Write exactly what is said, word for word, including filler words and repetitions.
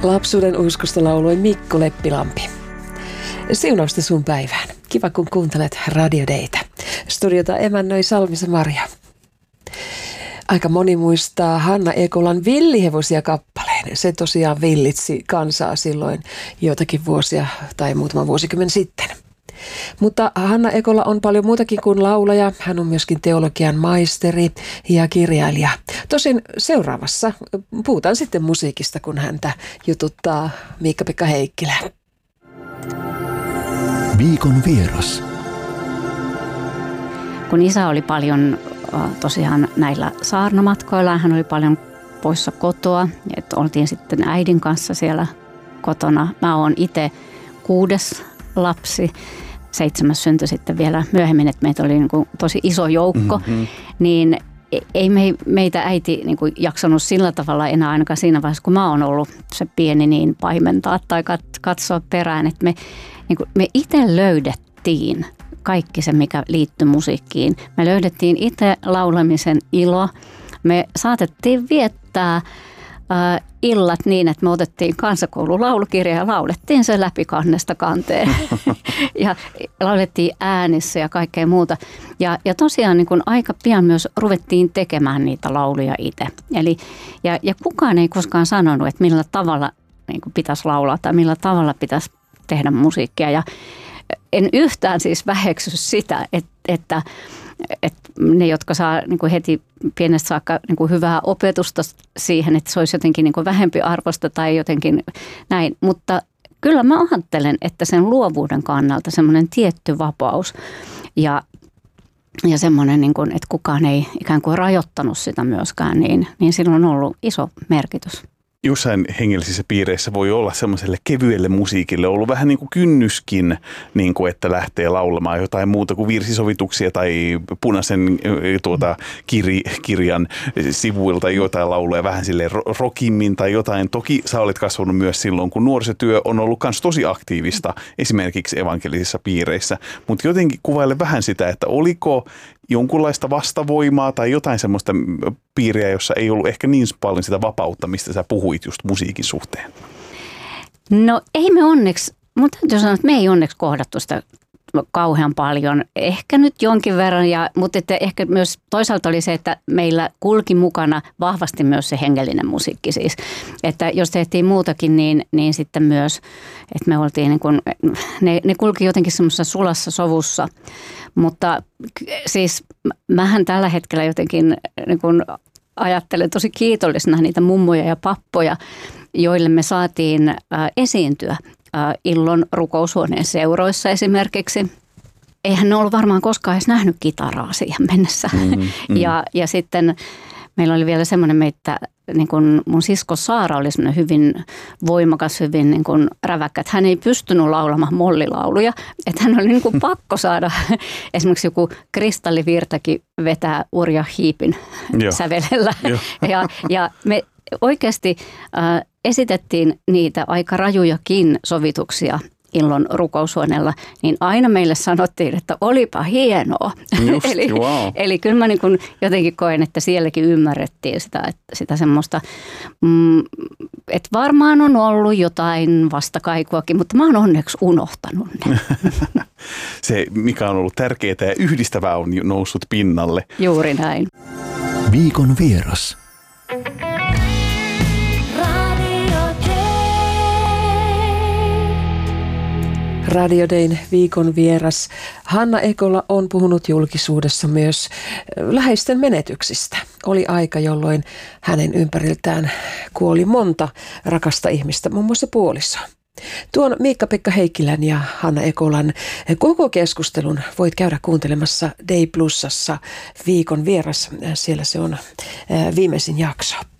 Lapsuuden uskosta lauloi Mikko Leppilampi. Siunausta sun päivään. Kiva kun kuuntelet Radio Daytä. Studiota emännöi Salmisen Maria. Aika moni muistaa Hanna Ekolan Villihevosia kappaleen. Se tosiaan villitsi kansaa silloin joitakin vuosia tai muutama vuosikymmen sitten. Mutta Hanna Ekola on paljon muutakin kuin laulaja. Hän on myöskin teologian maisteri ja kirjailija. Tosin seuraavassa puhutaan sitten musiikista, kun häntä jututtaa Miikka-Pekka Heikkilä. Viikon vieras. Kun isä oli paljon tosiaan näillä saarnamatkoilla, hän oli paljon poissa kotoa, että oltiin sitten äidin kanssa siellä kotona. Mä oon itse kuudes lapsi, seitsemäs syntyi sitten vielä myöhemmin, että meitä oli niin kuin tosi iso joukko, mm-hmm. niin ei me, meitä äiti niin kuin jaksanut sillä tavalla enää ainakaan siinä vaiheessa, kun mä oon ollut se pieni, niin paimentaa tai katsoa perään, että me, niin kuin, me itse löydettiin kaikki se, mikä liittyi musiikkiin. Me löydettiin itse laulamisen ilo. Me saatettiin viettää äh, illat niin, että me otettiin kansakoulun laulukirja ja laulettiin se läpi kannesta kanteen. ja laulettiin äänissä ja kaikkea muuta. Ja, ja tosiaan niin kun aika pian myös ruvettiin tekemään niitä lauluja itse. Eli, ja, ja kukaan ei koskaan sanonut, että millä tavalla niin kun pitäisi laulaa tai millä tavalla pitäisi tehdä musiikkia. Ja en yhtään siis väheksy sitä, että, että, että ne, jotka saa niin kuin heti pienestä saakka niin kuin hyvää opetusta siihen, että se olisi jotenkin niin kuin vähempi arvosta tai jotenkin näin. Mutta kyllä mä ajattelen, että sen luovuuden kannalta semmoinen tietty vapaus ja, ja semmoinen, niin kuin, että kukaan ei ikään kuin rajoittanut sitä myöskään, niin, niin sillä on ollut iso merkitys. Jossain hengellisissä piireissä voi olla semmoiselle kevyelle musiikille ollut vähän niin kuin kynnyskin, niin kuin että lähtee laulamaan jotain muuta kuin virsisovituksia tai punaisen tuota, kiri, kirjan sivuilta jotain lauluja vähän silleen rockimmin tai jotain. Toki sä olet kasvanut myös silloin, kun nuorisotyö on ollut myös tosi aktiivista esimerkiksi evankelisissa piireissä, mutta jotenkin kuvaile vähän sitä, että oliko jonkunlaista vastavoimaa tai jotain semmoista piiriä, jossa ei ollut ehkä niin paljon sitä vapautta, mistä sä puhuit just musiikin suhteen? No ei me onneksi, mutta täytyy sanoa, että me ei onneksi kohdattu sitä kauhean paljon. Ehkä nyt jonkin verran, ja, mutta että ehkä myös toisaalta oli se, että meillä kulki mukana vahvasti myös se hengellinen musiikki siis. Että jos tehtiin muutakin, niin, niin sitten myös, että me oltiin niin kuin, ne, ne kulki jotenkin semmoisessa sulassa sovussa. Mutta siis mähän tällä hetkellä jotenkin niin kuin ajattelen tosi kiitollisena niitä mummoja ja pappoja, joille me saatiin äh, esiintyä äh, Illon rukoushuoneen seuroissa esimerkiksi. Eihän ne ollut varmaan koskaan edes nähnyt kitaraa siihen mennessä. Mm-hmm, mm-hmm. ja, ja sitten meillä oli vielä semmoinen meitä, niin kuin mun sisko Saara oli semmoinen hyvin voimakas, hyvin niin kuin räväkkä, että hän ei pystynyt laulamaan mollilauluja. Että hän oli niin kuin pakko saada esimerkiksi joku Kristallivirtakin vetää Urja Hiipin sävelellä. ja, ja me oikeasti äh, esitettiin niitä aika rajujakin sovituksia Illon rukoushuoneella, niin aina meille sanottiin, että olipa hienoa. Just, eli, wow. eli kyllä mä niin kuin jotenkin koen, että sielläkin ymmärrettiin sitä, että sitä semmoista, mm, että varmaan on ollut jotain vastakaikuakin, mutta mä oon onneksi unohtanut ne. Se, mikä on ollut tärkeää ja yhdistävää, on noussut pinnalle. Juuri näin. Viikon vieras. Radio Dayn viikon vieras Hanna Ekola on puhunut julkisuudessa myös läheisten menetyksistä. Oli aika, jolloin hänen ympäriltään kuoli monta rakasta ihmistä, muun muassa puoliso. Tuon Miikka-Pekka Heikkilän ja Hanna Ekolan koko keskustelun voit käydä kuuntelemassa Day Plusassa viikon vieras. Siellä se on viimeisin jakso.